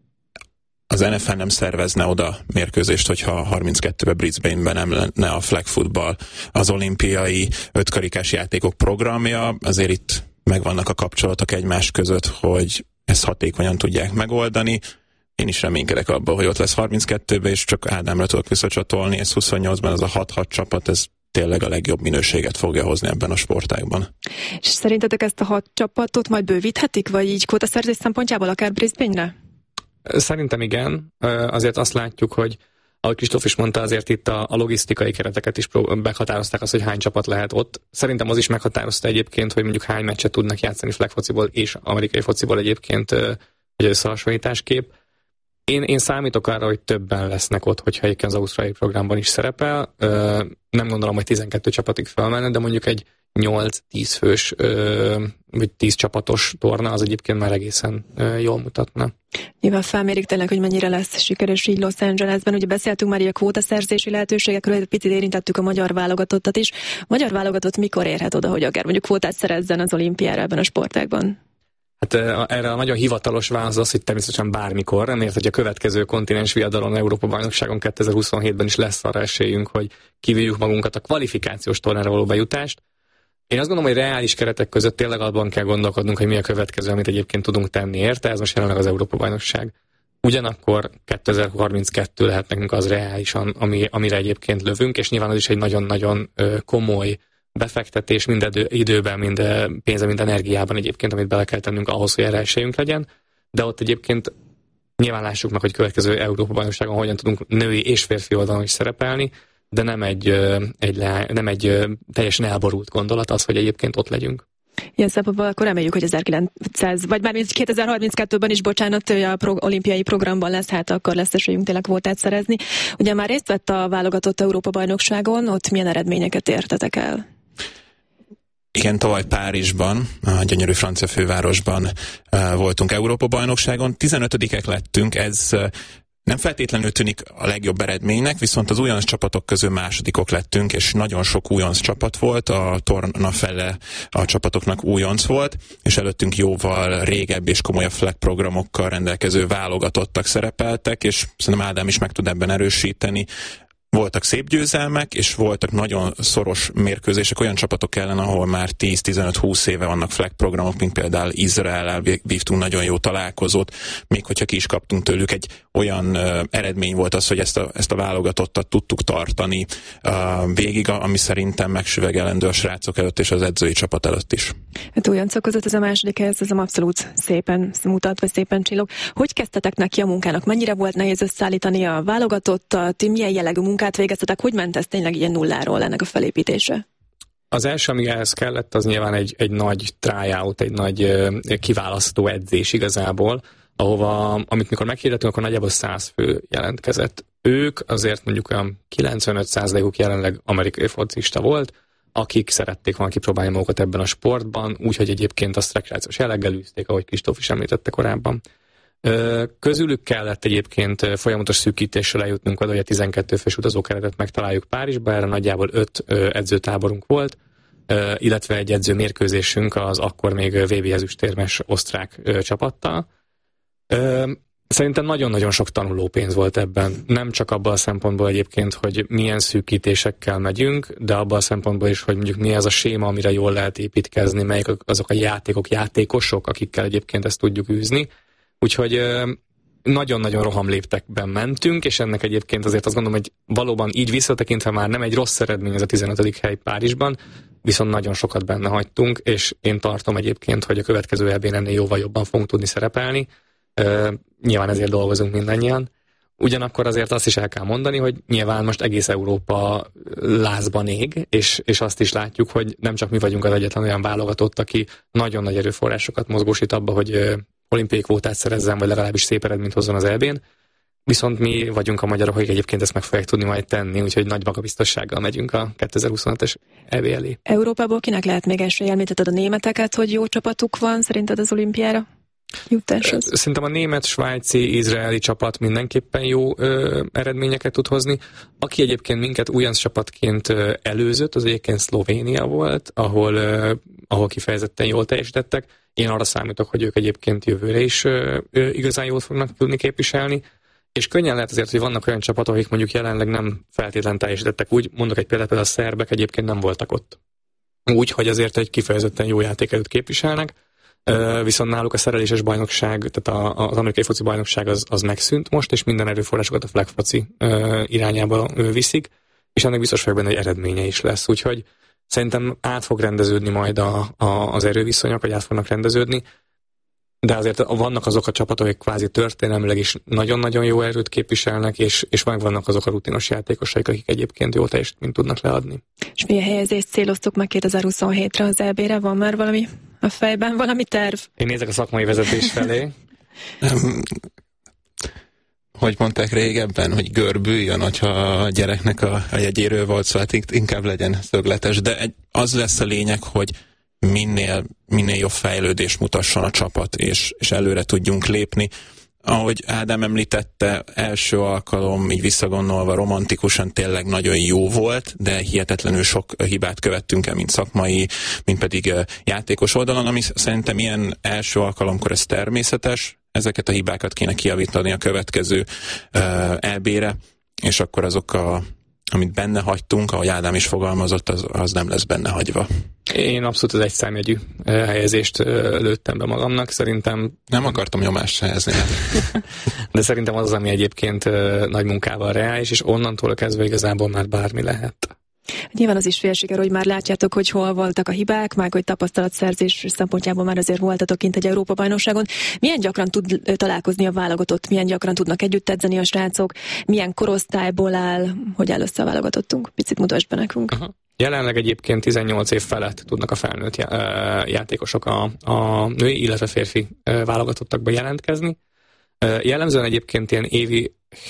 az NFL nem szervezne oda mérkőzést, hogyha 32-ben Brisbane-ben nem lenne a flag football. Az olimpiai 5-karikás játékok programja, azért itt megvannak a kapcsolatok egymás között, hogy ezt hatékonyan tudják megoldani. Én is reménykedek abban, hogy ott lesz 32-ben, és csak Ádámra tudok visszacsatolni, ez 28-ban ez a 6-6 csapat, ez tényleg a legjobb minőséget fogja hozni ebben a sportágban. És szerintetek ezt a 6 csapatot majd bővíthetik, vagy így kvótaszerzés szempontjából akár Brisbane-re? Szerintem igen. Azért azt látjuk, hogy ahogy Kristóf is mondta, azért itt a logisztikai kereteket is meghatározták azt, hogy hány csapat lehet ott. Szerintem az is meghatározta egyébként, hogy mondjuk hány meccset tudnak játszani flag fociból és amerikai fociból egyébként egy összehasonlításkép. Én számítok arra, hogy többen lesznek ott, hogyha egyébként az ausztráliai programban is szerepel. Nem gondolom, hogy 12 csapatig felmenne, de mondjuk egy 8-10 fős, vagy 10 csapatos torna, az egyébként már egészen jól mutatna. Nyilván felmérik tényleg, hogy mennyire lesz sikeres így Los Angelesben. Ugye beszéltünk már a kvótaszerzési lehetőségekről, egy picit érintettük a magyar válogatottat is. A magyar válogatott mikor érhet oda, hogy akár mondjuk kvótát szerezzen az olimpiára ebben a sportágban? Hát erre a nagyon hivatalos válasz az, hogy természetesen bármikor, mert hogy a következő kontinens viadalon Európa-bajnokságon 2027-ben is lesz arra esélyünk, hogy kivívjuk magunkat a kvalifikációs tornára való bejutást. Én azt gondolom, hogy reális keretek között tényleg abban kell gondolkodnunk, hogy mi a következő, amit egyébként tudunk tenni érte, ez most jelenleg az Európa-bajnokság. Ugyanakkor 2032 lehet nekünk az reálisan, amire egyébként lövünk, és nyilván az is egy nagyon-nagyon komoly befektetés mind időben, mind pénzben, mind energiában egyébként, amit bele kell tennünk ahhoz, hogy erre esélyünk legyen. De ott egyébként nyilván lássuk meg, hogy következő Európa-bajnokságon hogyan tudunk női és férfi oldalon is szerepelni, de nem egy teljesen elborult gondolat az, hogy egyébként ott legyünk. Ilyen szempontból akkor reméljük, hogy 2032-ben is, olimpiai programban lesz, hát akkor lesz esélyünk tényleg kvótát szerezni. Ugye már részt vett a válogatott Európa-bajnokságon, ott milyen eredményeket értetek el? Igen, tavaly Párizsban, a gyönyörű francia fővárosban voltunk Európa-bajnokságon. 15-ek lettünk, ez nem feltétlenül tűnik a legjobb eredménynek, viszont az újonc csapatok közül másodikok lettünk, és nagyon sok újonc csapat volt, a torna fele a csapatoknak újonc volt, és előttünk jóval régebb és komolyabb flag programokkal rendelkező válogatottak szerepeltek, és szerintem Ádám is meg tud ebben erősíteni. Voltak szép győzelmek, és voltak nagyon szoros mérkőzések olyan csapatok ellen, ahol már 10-15-20 éve vannak flag programok, mint például Izraellel vívtunk nagyon jó találkozót, még hogyha ki is kaptunk tőlük, egy olyan eredmény volt az, hogy ezt a válogatottat tudtuk tartani végig, ami szerintem megsüvegelendő a srácok előtt és az edzői csapat előtt is. Hát újoncok között ez a második helyez, ez abszolút szépen mutat, vagy szépen csillog. Hogy kezdtetek neki a munkának? Mennyire volt nehéz összeállítani a válogatottat? Milyen jellegű munkát végeztetek? Hogy ment ez tényleg ilyen nulláról ennek a felépítése? Az első, ami ehhez kellett, az nyilván egy nagy tryout, egy nagy kiválasztó edzés igazából, amit mikor meghirdettünk, akkor nagyjából 100 fő jelentkezett. Ők azért mondjuk olyan 95%-uk jelenleg amerikai focista volt, akik szerették volna kipróbálni magukat ebben a sportban, úgyhogy egyébként azt rekreációs jelleggel űzték, ahogy Kristóf is említette korábban. Közülük kellett egyébként folyamatos szűkítéssel eljutnunk oda, hogy a 12 fős utazókeretet megtaláljuk Párizsba, erre nagyjából 5 edzőtáborunk volt, illetve egy edzőmérkőzésünk az akkor még VB ezüstérmes osztrák csapattal. Szerintem nagyon-nagyon sok tanulópénz volt ebben. Nem csak abban a szempontból egyébként, hogy milyen szűkítésekkel megyünk, de abban a szempontból is, hogy mondjuk mi az a séma, amire jól lehet építkezni, melyik azok a játékosok, akikkel egyébként ezt tudjuk űzni. Úgyhogy nagyon-nagyon rohamléptekben mentünk, és ennek egyébként azért azt gondolom, hogy valóban így visszatekintve már nem egy rossz eredmény ez a 15. hely Párizsban, viszont nagyon sokat benne hagytunk, és én tartom egyébként, hogy a következő EB-n ennél jóval jobban fogunk tudni szerepelni. Nyilván ezért dolgozunk mindannyian. Ugyanakkor azért azt is el kell mondani, hogy nyilván most egész Európa lázban ég, és azt is látjuk, hogy nem csak mi vagyunk az egyetlen olyan válogatott, aki nagyon nagy erőforrásokat mozgósít abba, hogy olimpiai kvótát szerezzen, vagy legalábbis szép eredményt hozzon az EB-n. Viszont mi vagyunk a magyarok, akik egyébként ezt meg fogják tudni majd tenni, úgyhogy nagy magabiztossággal megyünk a 2025-es EB elé. Európából kinek lehet még esély? Említetted a németeket, hogy jó csapatuk van szerinted az olimpiára jutáshoz? Szerintem a német, svájci, izraeli csapat mindenképpen jó eredményeket tud hozni. Aki egyébként minket újonc csapatként előzött, az egyébként Szlovénia volt, ahol kifejezetten jól teljesítettek. Én arra számítok, hogy ők egyébként jövőre is igazán jól fognak tudni képviselni. És könnyen lehet azért, hogy vannak olyan csapatok, akik mondjuk jelenleg nem feltétlenül teljesítettek. Úgy mondok egy példát, például a szerbek egyébként nem voltak ott. Úgy, hogy azért egy kifejezetten jó játékelőt képviselnek. Viszont náluk a szereléses bajnokság, tehát az amerikai foci bajnokság az megszűnt most, és minden erőforrásokat a flag foci irányába viszik, és ennek biztos vagyok benne, hogy eredménye is lesz. Úgyhogy szerintem át fog rendeződni majd az erőviszonyok, vagy át fognak rendeződni, de azért vannak azok a csapatok, akik kvázi történelmileg is nagyon-nagyon jó erőt képviselnek, és vannak azok a rutinos játékosaik, akik egyébként jó teljesítményt tudnak leadni. És milyen helyezést céloztuk meg 2027-re az EB-re? Van már valami a fejben, valami terv? Én nézek a szakmai vezetés felé. hogy mondták régebben, hogy görbüljön, hogyha a gyereknek a jegyéről volt szó, hát inkább legyen szögletes, de az lesz a lényeg, hogy minél jobb fejlődést mutasson a csapat, és előre tudjunk lépni. Ahogy Ádám említette, első alkalom, így visszagondolva romantikusan tényleg nagyon jó volt, de hihetetlenül sok hibát követtünk el, mint szakmai, mint pedig játékos oldalon, ami szerintem ilyen első alkalomkor ez természetes, ezeket a hibákat kéne kijavítani a következő EB-re, és akkor azok amit benne hagytunk, ahogy Ádám is fogalmazott, az nem lesz benne hagyva. Én abszolút az egyszámjegyű helyezést lőttem be magamnak, szerintem... Nem akartam nyomást helyezni. De szerintem az, ami egyébként nagy munkával reális, és onnantól kezdve igazából már bármi lehet. Nyilván az is félsiker, hogy már látjátok, hogy hol voltak a hibák, meg hogy tapasztalatszerzés szempontjából már azért voltatok kint egy Európa-bajnokságon. Milyen gyakran tud találkozni a válogatott, milyen gyakran tudnak együtt edzeni a srácok, milyen korosztályból áll, hogy áll össze a válogatottunk? Picit mutasd be nekünk. Aha. Jelenleg egyébként 18 év felett tudnak a felnőtt játékosok a női, illetve férfi válogatottakba jelentkezni. Jellemzően egyébként ilyen évi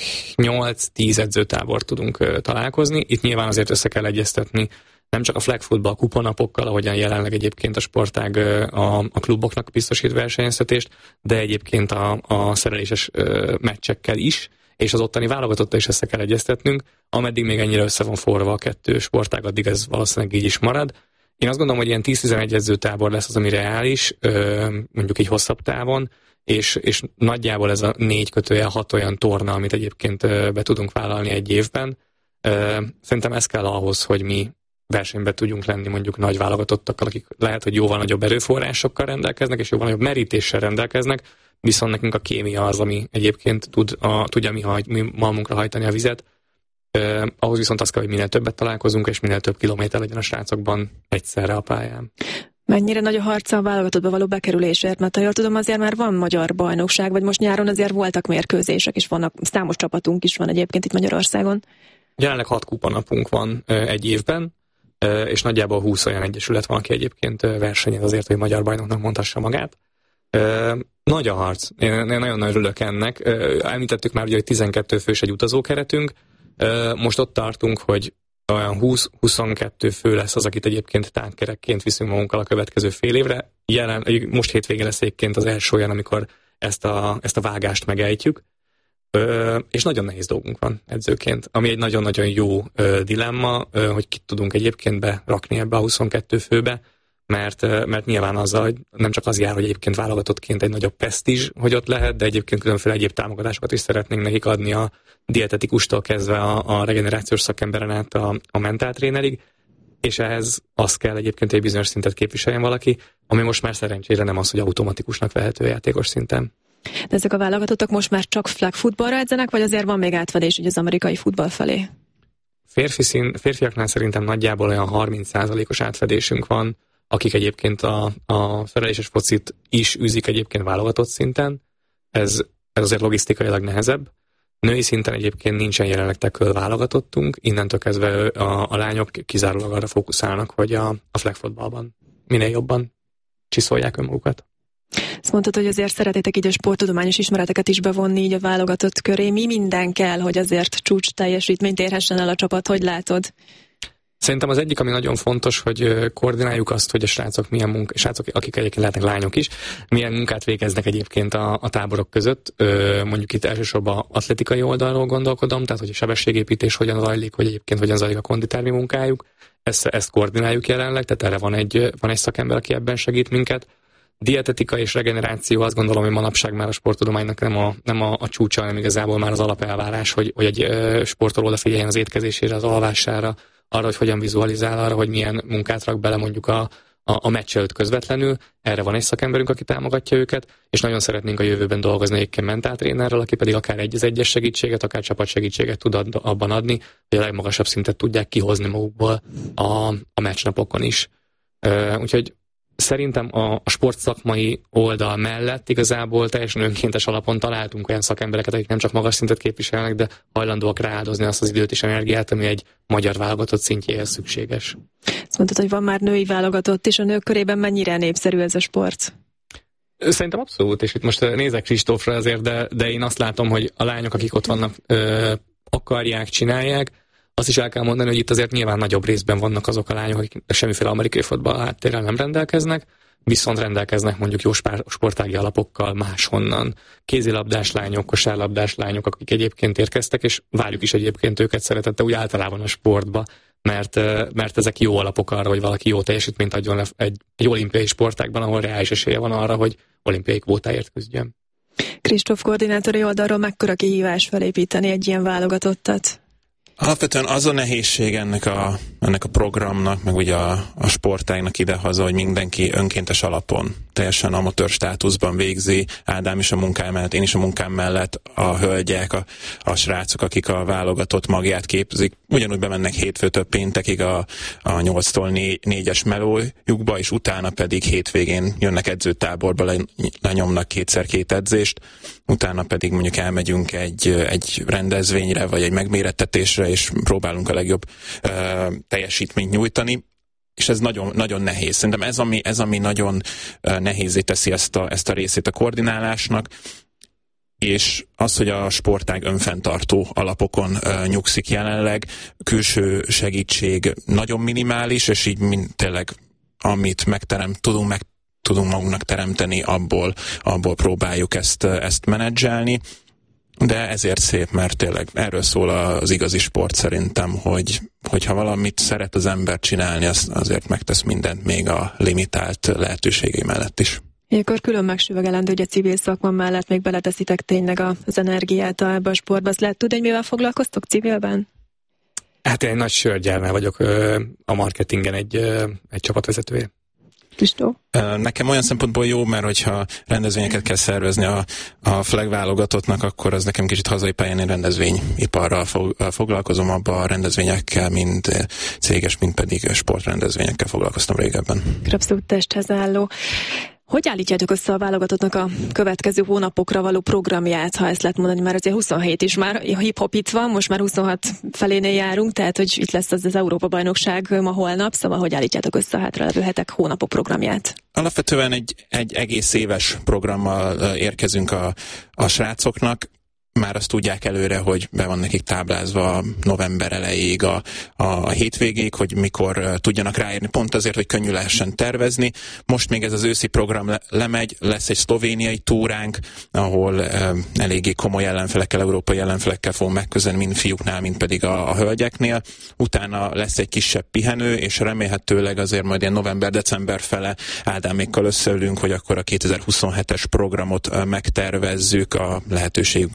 8-10 edzőtábort tudunk találkozni. Itt nyilván azért össze kell egyeztetni nem csak a flag football kuponapokkal, ahogyan jelenleg egyébként a sportág a kluboknak biztosít versenyeztetést, de egyébként a szereléses meccsekkel is, és az ottani válogatottal is össze kell egyeztetnünk. Ameddig még ennyire össze van forva a kettő sportág, addig ez valószínűleg így is marad. Én azt gondolom, hogy ilyen 10-11 edzőtábor lesz az, ami reális, mondjuk így hosszabb távon, és nagyjából ez a 4/6 olyan torna, amit egyébként be tudunk vállalni egy évben. Szerintem ez kell ahhoz, hogy mi versenyben tudjunk lenni mondjuk nagy válogatottakkal, akik lehet, hogy jóval nagyobb erőforrásokkal rendelkeznek, és jóval nagyobb merítéssel rendelkeznek, viszont nekünk a kémia az, ami egyébként tudja mi malmunkra hajtani a vizet. Ahhoz viszont az kell, hogy minél többet találkozunk, és minél több kilométer legyen a srácokban egyszerre a pályán. Mennyire nagy a harca a válogatottba való bekerülésért? Mert ha jól tudom, azért már van magyar bajnokság, vagy most nyáron azért voltak mérkőzések, és vannak, számos csapatunk is van egyébként itt Magyarországon. Jelenleg 6 kupanapunk van egy évben, és nagyjából 20 olyan egyesület van, aki egyébként versenyez azért, hogy magyar bajnoknak mondhassa magát. Nagy a harc. Én nagyon örülök ennek. Említettük már, ugye, hogy 12 fős egy utazókeretünk. Most ott tartunk, hogy olyan 20-22 fő lesz az, akit egyébként tántkerekként viszünk magunkkal a következő fél évre. Most hétvégén lesz egyébként az első olyan, amikor ezt a vágást megejtjük. És nagyon nehéz dolgunk van edzőként, ami egy nagyon-nagyon jó dilemma, hogy kit tudunk egyébként berakni ebbe a 22 főbe, mert nyilván azzal, hogy nem csak az jár, hogy egyébként válogatottként egy nagyobb presztízs, hogy ott lehet, de egyébként különféle egyéb támogatásokat is szeretnénk nekik adni a dietetikustól kezdve a regenerációs szakemberen át a mentáltrénerig, és ehhez az kell egyébként egy bizonyos szintet képviseljen valaki, ami most már szerencsére nem az, hogy automatikusnak vehető játékos szinten. De ezek a válogatottak most már csak flag futballra edzenek, vagy azért van még átfedés az amerikai futball felé? Férfiaknál szerintem nagyjából olyan 30%-os átfedésünk van, akik egyébként a szereléses focit is űzik egyébként válogatott szinten. Ez azért logisztikailag nehezebb. Női szinten egyébként nincsen jelenleg tackle válogatottunk, innentől kezdve a lányok kizárólag arra fókuszálnak, hogy a flag footballban minél jobban csiszolják önmagukat. Azt mondtad, hogy azért szeretnétek így a sporttudományos ismereteket is bevonni így a válogatott köré. Mi minden kell, hogy azért csúcs teljesítményt érhessen el a csapat? Hogy látod? Szerintem az egyik, ami nagyon fontos, hogy koordináljuk azt, hogy a srácok srácok, akik egyébként lehetnek lányok is, milyen munkát végeznek egyébként a táborok között. Mondjuk itt elsősorban atletikai oldalról gondolkodom, tehát hogy a sebességépítés hogyan zajlik, hogy egyébként hogyan zajlik a konditermi munkájuk. Ezt koordináljuk jelenleg, tehát erre van egy szakember, aki ebben segít minket. Dietetika és regeneráció, azt gondolom, hogy manapság már a sporttudománynak nem a csúcsa, hanem igazából már az alapelvárás, hogy egy sportoló odafigyeljen az étkezésére, az alvására, arra, hogy hogyan vizualizál, arra, hogy milyen munkát rak bele mondjuk a meccs előtt közvetlenül. Erre van egy szakemberünk, aki támogatja őket, és nagyon szeretnénk a jövőben dolgozni egyébként mentáltrénerrel, aki pedig akár egy-egyes segítséget, akár csapatsegítséget tud abban adni, hogy a legmagasabb szintet tudják kihozni magukból a meccsnapokon is. Úgyhogy szerintem a sportszakmai oldal mellett igazából teljesen önkéntes alapon találtunk olyan szakembereket, akik nem csak magas szintet képviselnek, de hajlandóak rááldozni azt az időt és energiát, ami egy magyar válogatott szintjéhez szükséges. Azt mondtad, hogy van már női válogatott, és a nők körében mennyire népszerű ez a sport? Szerintem abszolút, és itt most nézek Kristófra azért, de én azt látom, hogy a lányok, akik ott vannak, akarják, csinálják. Azt is el kell mondani, hogy itt azért nyilván nagyobb részben vannak azok a lányok, akik semmiféle amerikai fotball háttérrel nem rendelkeznek, viszont rendelkeznek mondjuk jó sportági alapokkal máshonnan. Kézilabdás lányok, kosárlabdás lányok, akik egyébként érkeztek, és várjuk is egyébként őket szeretettel úgy általában a sportba, mert ezek jó alapok arra, hogy valaki jó teljesítményt adjon egy olimpiai sportágban, ahol reális esélye van arra, hogy olimpiai kvótáért küzdjön. Kristóf koordinátori oldalról mekkora kihívás felépíteni egy ilyen válogatottat? Alapvetően az a nehézség ennek a programnak, meg ugye a sportágnak idehaza, hogy mindenki önkéntes alapon, teljesen amatőr státuszban végzi. Ádám is a munkám mellett, én is a munkám mellett, a hölgyek, a srácok, akik a válogatott magját képzik, ugyanúgy bemennek hétfőtől péntekig a 8-tól 4-es melójukba, és utána pedig hétvégén jönnek edzőtáborba, lenyomnak 2x2 edzést, utána pedig mondjuk elmegyünk egy rendezvényre, vagy egy megmérettetésre, és próbálunk a legjobb teljesítményt nyújtani, és ez nagyon, nagyon nehéz. Szerintem ez, ami nagyon nehézé teszi ezt a részét a koordinálásnak, és az, hogy a sportág önfenntartó alapokon nyugszik jelenleg, külső segítség nagyon minimális, és így tényleg amit tudunk magunknak teremteni, abból próbáljuk ezt menedzselni. De ezért szép, mert tényleg erről szól az igazi sport szerintem, hogyha valamit szeret az ember csinálni, azért megtesz mindent még a limitált lehetőségei mellett is. Ilyenkor külön megsüvegelendő, hogy a civil szakma mellett még beleteszitek tényleg az energiát ebbe a sportba. Azt lehet tudni, hogy mivel foglalkoztok civilben? Hát én egy nagy sörgyárnál vagyok, a marketingen egy csapatvezetője. Kristó? Nekem olyan szempontból jó, mert hogyha rendezvényeket kell szervezni a flag válogatottnak, akkor az nekem kicsit hazai pályán én rendezvényiparral foglalkozom, abban a rendezvényekkel, mind céges, mind pedig sportrendezvényekkel foglalkoztam régebben. Abszolút testhez álló. Hogy állítjátok össze a válogatottnak a következő hónapokra való programját, ha ezt lehet mondani, már azért 27 is már hip-hop itt van, most már 26 felénél járunk, tehát hogy itt lesz az Európa-bajnokság ma holnap, szóval hogy állítjátok össze a hátralevő hetek, hónapok programját? Alapvetően egy egész éves programmal érkezünk a srácoknak. Már azt tudják előre, hogy be van nekik táblázva november elejéig a hétvégéig, hogy mikor tudjanak ráérni, pont azért, hogy könnyű lehessen tervezni. Most még ez az őszi program lemegy, lesz egy szlovéniai túránk, ahol eléggé komoly ellenfelekkel, európai ellenfelekkel fogunk megközelni, mind fiúknál, mind pedig a hölgyeknél. Utána lesz egy kisebb pihenő, és remélhetőleg azért majd ilyen november-december fele Ádámékkal összeülünk, hogy akkor a 2027-es programot megtervezzük, a lehetőségünk